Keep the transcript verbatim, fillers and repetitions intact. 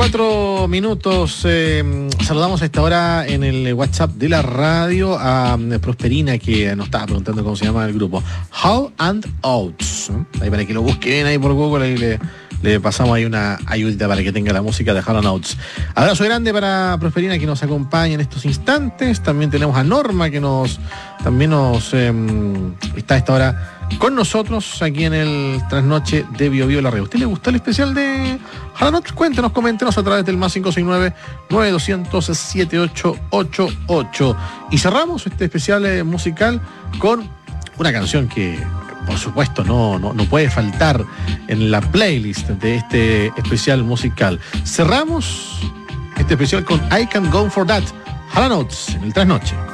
Cuatro minutos, eh, saludamos a esta hora en el WhatsApp de la radio a Prosperina, que nos estaba preguntando cómo se llama el grupo. How and Oates, ¿eh? Ahí para que lo busquen ahí por Google, ahí le, le pasamos ahí una ayudita para que tenga la música de How and Oates. Abrazo grande para Prosperina, que nos acompaña en estos instantes. También tenemos a Norma, que nos también nos eh, está a esta hora con nosotros aquí en el Trasnoche de Bio Bio La Radio. ¿A usted le gustó el especial de Haranot? Cuéntenos, coméntenos a través del más cinco seis nueve, nueve dos cero cero, siete ocho ocho ocho. Y cerramos este especial eh, musical con una canción que, por supuesto, no, no, no puede faltar en la playlist de este especial musical. Cerramos este especial con I Can Go For That, Haranot, en el Trasnoche.